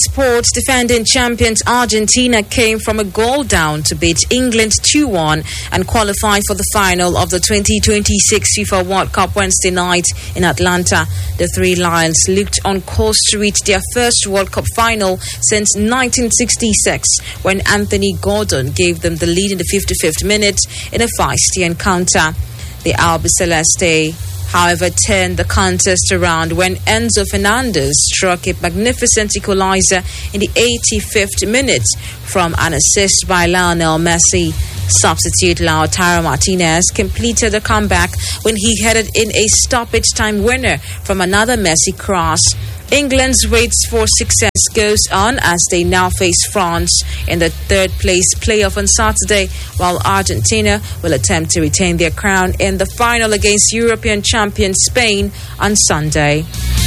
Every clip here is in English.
Sports, defending champions Argentina came from a goal down to beat England 2-1 and qualify for the final of the 2026 FIFA World Cup Wednesday night in Atlanta. The Three Lions looked on course to reach their first World Cup final since 1966, when Anthony Gordon gave them the lead in the 55th minute in a feisty encounter. The Albiceleste, however, turned the contest around when Enzo Fernandez struck a magnificent equalizer in the 85th minute from an assist by Lionel Messi. Substitute Lautaro Martinez completed the comeback when he headed in a stoppage time winner from another Messi cross. England's race for success goes on as they now face France in the third-place playoff on Saturday, while Argentina will attempt to retain their crown in the final against European champion Spain on Sunday.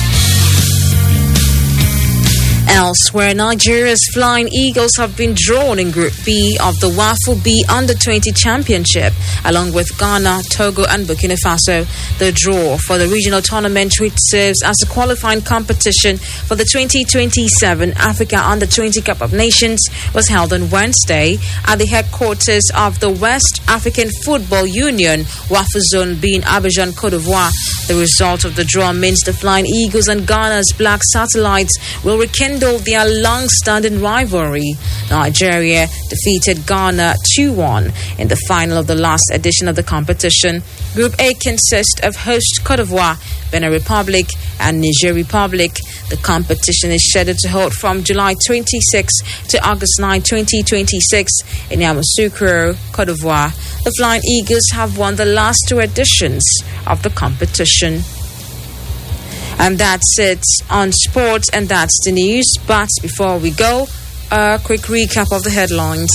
Elsewhere, Nigeria's Flying Eagles have been drawn in Group B of the WAFU B Under-20 Championship, along with Ghana, Togo and Burkina Faso. The draw for the regional tournament, which serves as a qualifying competition for the 2027 Africa Under-20 Cup of Nations, was held on Wednesday at the headquarters of the West African Football Union, WAFU Zone B in Abidjan, Cote d'Ivoire. The result of the draw means the Flying Eagles and Ghana's Black Satellites will rekindle their long-standing rivalry. Nigeria defeated Ghana 2-1 in the final of the last edition of the competition. Group A consists of host Cote d'Ivoire, Benin Republic and Niger Republic. The competition is scheduled to hold from July 26 to August 9, 2026 in Yamoussoukro, Cote d'Ivoire. The Flying Eagles have won the last two editions of the competition. And that's it on sports, and that's the news. But before we go, a quick recap of the headlines.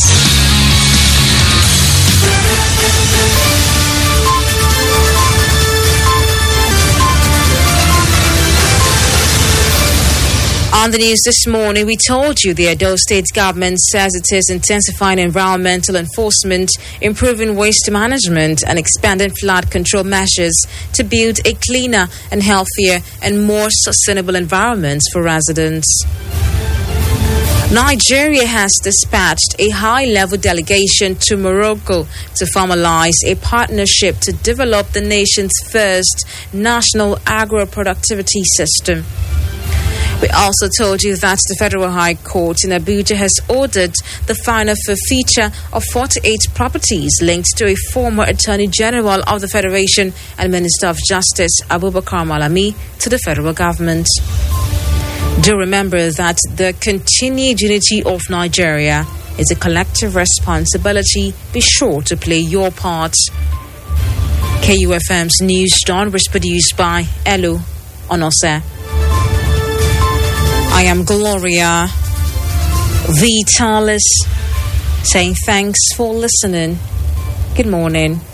On the news this morning, we told you the Edo State government says it is intensifying environmental enforcement, improving waste management and expanding flood control measures to build a cleaner and healthier and more sustainable environment for residents. Nigeria has dispatched a high-level delegation to Morocco to formalize a partnership to develop the nation's first national agro-productivity system. We also told you that the Federal High Court in Abuja has ordered the final forfeiture of 48 properties linked to a former Attorney General of the Federation and Minister of Justice, Abubakar Malami, to the federal government. Do remember that the continued unity of Nigeria is a collective responsibility. Be sure to play your part. KUFM's News Dawn was produced by Elu Onose. I am Gloria Vitalis, saying thanks for listening. Good morning.